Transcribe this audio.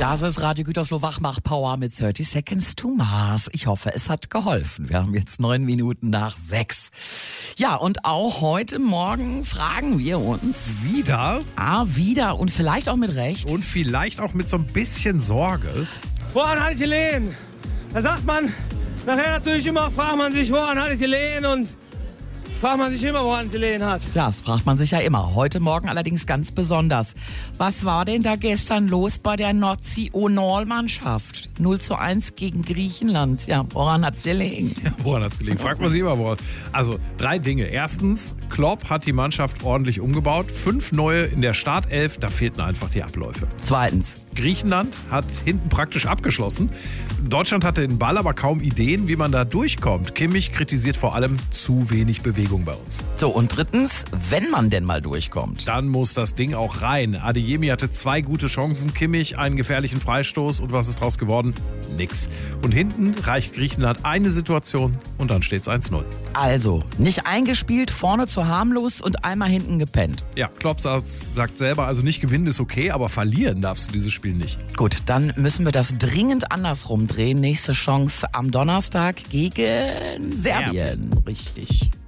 Das ist Radio Gütersloh Wachmach-Power mit 30 Seconds to Mars. Ich hoffe, es hat geholfen. Wir haben jetzt 9 Minuten nach 6. Ja, und auch heute Morgen fragen wir uns. Wieder? Wieder und vielleicht auch mit Recht. Und vielleicht auch mit so ein bisschen Sorge. Woran hatte ich gelegen? Da sagt man nachher natürlich immer, fragt man sich, woran hatte ich gelegen, und fragt man sich immer, woran es gelegen hat. Ja, das fragt man sich ja immer. Heute Morgen allerdings ganz besonders. Was war denn da gestern los bei der Nationalmannschaft? 0:1 gegen Griechenland. Ja, woran hat's gelegen? Ja, woran hat's gelegen? Fragt man sich immer, woran. Also 3 Dinge. Erstens, Klopp hat die Mannschaft ordentlich umgebaut. 5 neue in der Startelf, da fehlten einfach die Abläufe. Zweitens. Griechenland hat hinten praktisch abgeschlossen. Deutschland hatte den Ball, aber kaum Ideen, wie man da durchkommt. Kimmich kritisiert vor allem zu wenig Bewegung bei uns. So, und drittens, wenn man denn mal durchkommt. Dann muss das Ding auch rein. Adeyemi hatte 2 gute Chancen, Kimmich einen gefährlichen Freistoß, und was ist draus geworden? Nix. Und hinten reicht Griechenland eine Situation und dann steht's 1-0. Also, nicht eingespielt, vorne zu harmlos und einmal hinten gepennt. Ja, Klopp sagt selber, also nicht gewinnen ist okay, aber verlieren darfst du dieses Spiel nicht. Gut, dann müssen wir das dringend andersrum drehen. Nächste Chance am Donnerstag gegen Serbien. Richtig.